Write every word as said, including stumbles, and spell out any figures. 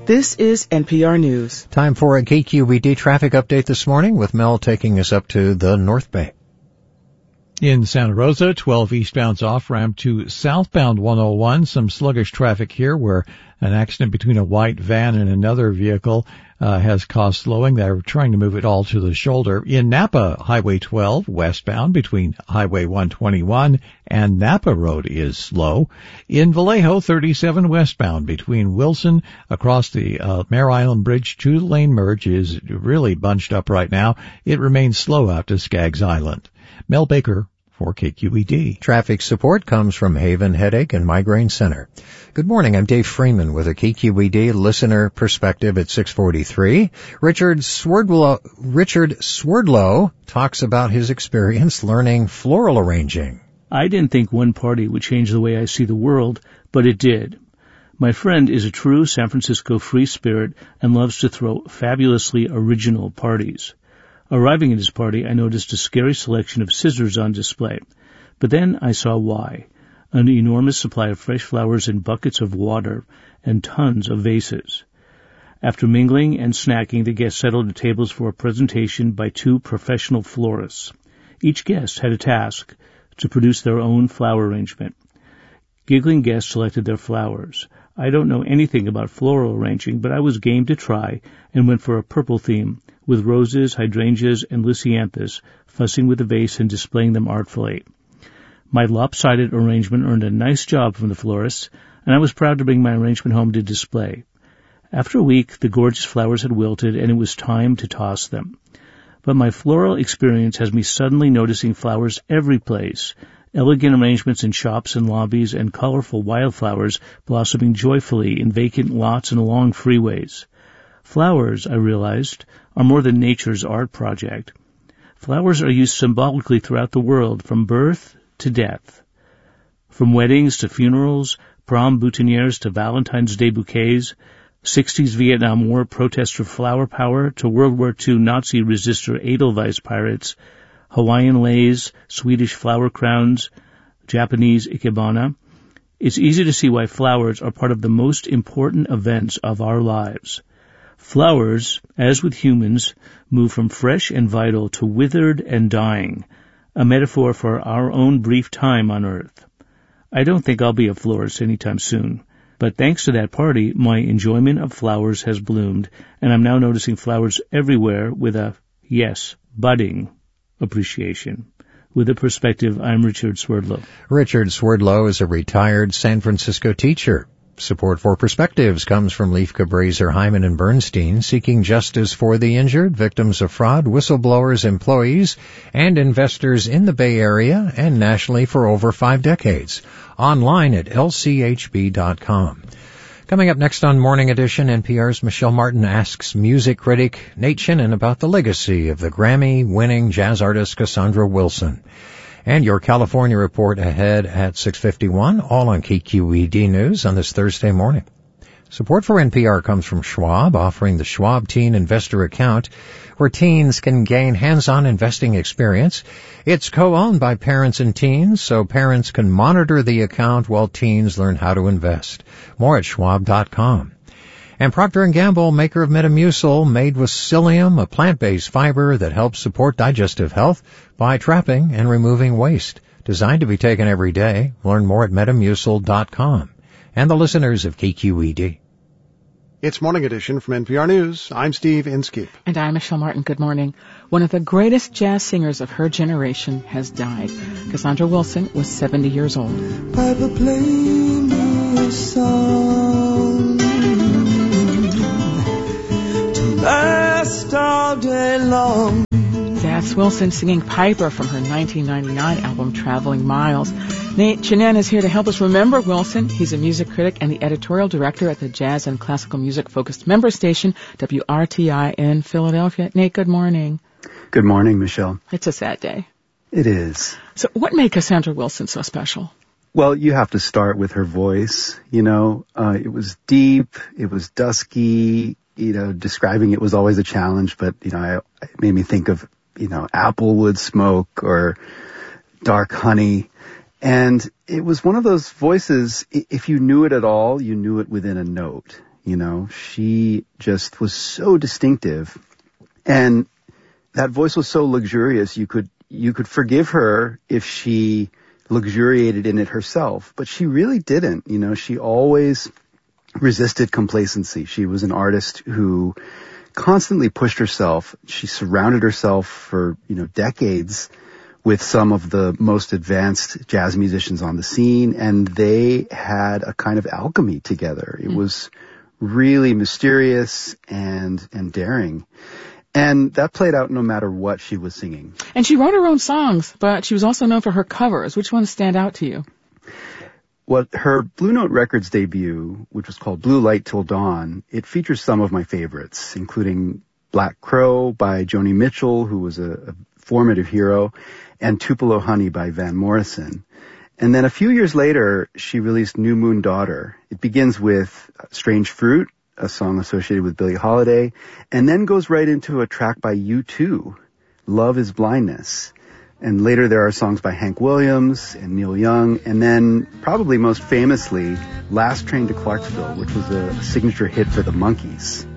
This is N P R News. Time for a K Q E D traffic update this morning with Mel taking us up to the North Bay. In Santa Rosa, twelve eastbound's off-ramp to southbound one oh one. Some sluggish traffic here where an accident between a white van and another vehicle uh, has caused slowing. They're trying to move it all to the shoulder. In Napa, Highway twelve westbound between Highway one twenty-one and Napa Road is slow. In Vallejo, thirty-seven westbound between Wilson across the uh, Mare Island Bridge to the lane merge is really bunched up right now. It remains slow out to Skaggs Island. Mel Baker for K Q E D. Traffic support comes from Haven Headache and Migraine Center. Good morning, I'm Dave Freeman with a K Q E D listener perspective at six forty-three. Richard Swerdlow, Richard Swerdlow talks about his experience learning floral arranging. I didn't think one party would change the way I see the world, but it did. My friend is a true San Francisco free spirit and loves to throw fabulously original parties. Arriving at his party, I noticed a scary selection of scissors on display. But then I saw why. An enormous supply of fresh flowers in buckets of water and tons of vases. After mingling and snacking, the guests settled at tables for a presentation by two professional florists. Each guest had a task to produce their own flower arrangement. Giggling guests selected their flowers. I don't know anything about floral arranging, but I was game to try and went for a purple theme, with roses, hydrangeas, and lisianthus, fussing with the vase and displaying them artfully. My lopsided arrangement earned a nice job from the florists, and I was proud to bring my arrangement home to display. After a week, the gorgeous flowers had wilted, and it was time to toss them. But my floral experience has me suddenly noticing flowers every place, elegant arrangements in shops and lobbies, and colorful wildflowers blossoming joyfully in vacant lots and along freeways. Flowers, I realized, are more than nature's art project. Flowers are used symbolically throughout the world, from birth to death. From weddings to funerals, prom boutonnieres to Valentine's Day bouquets, sixties Vietnam War protest for flower power to World War Two Nazi resistor Edelweiss pirates, Hawaiian leis, Swedish flower crowns, Japanese ikebana. It's easy to see why flowers are part of the most important events of our lives. Flowers, as with humans, move from fresh and vital to withered and dying, a metaphor for our own brief time on Earth. I don't think I'll be a florist anytime soon, but thanks to that party, my enjoyment of flowers has bloomed, and I'm now noticing flowers everywhere with a, yes, budding appreciation. With a perspective, I'm Richard Swerdlow. Richard Swerdlow is a retired San Francisco teacher. Support for Perspectives comes from Leif Cabraser, Hyman and Bernstein, seeking justice for the injured, victims of fraud, whistleblowers, employees, and investors in the Bay Area and nationally for over five decades. Online at L C H B dot com. Coming up next on Morning Edition, N P R's Michelle Martin asks music critic Nate Shinnon about the legacy of the Grammy-winning jazz artist Cassandra Wilson. And your California report ahead at six fifty-one, all on K Q E D News on this Thursday morning. Support for N P R comes from Schwab, offering the Schwab Teen Investor Account, where teens can gain hands-on investing experience. It's co-owned by parents and teens, so parents can monitor the account while teens learn how to invest. More at schwab dot com. And Procter and Gamble, maker of Metamucil, made with psyllium, a plant-based fiber that helps support digestive health by trapping and removing waste. Designed to be taken every day. Learn more at metamucil dot com. And the listeners of K Q E D. It's Morning Edition from N P R News. I'm Steve Inskeep. And I'm Michelle Martin. Good morning. One of the greatest jazz singers of her generation has died. Cassandra Wilson was seventy years old. Piper, play me a song to last all day long. That's Wilson singing Piper from her nineteen ninety-nine album Traveling Miles. Nate Shinnon is here to help us remember Wilson. He's a music critic and the editorial director at the Jazz and Classical Music-focused member station, W R T I in Philadelphia. Nate, good morning. Good morning, Michelle. It's a sad day. It is. So what made Cassandra Wilson so special? Well, you have to start with her voice. You know, uh, it was deep, it was dusky, you know, describing it was always a challenge, but, you know, I, it made me think of, you know, applewood smoke or dark honey. And it was one of those voices, if you knew it at all, you knew it within a note. You know, she just was so distinctive. And that voice was so luxurious, you could, you could forgive her if she luxuriated in it herself, but she really didn't. You know, she always resisted complacency. She was an artist who constantly pushed herself. She surrounded herself for, you know, decades with some of the most advanced jazz musicians on the scene, and they had a kind of alchemy together. It mm. was really mysterious and, and daring. And that played out no matter what she was singing. And she wrote her own songs, but she was also known for her covers. Which ones stand out to you? Well, her Blue Note Records debut, which was called Blue Light Till Dawn, it features some of my favorites, including Black Crow by Joni Mitchell, who was a, a formative hero, and Tupelo Honey by Van Morrison. And then a few years later, she released New Moon Daughter. It begins with Strange Fruit, a song associated with Billie Holiday, and then goes right into a track by U two, Love is Blindness. And later there are songs by Hank Williams and Neil Young, and then probably most famously, Last Train to Clarksville, which was a signature hit for the Monkees.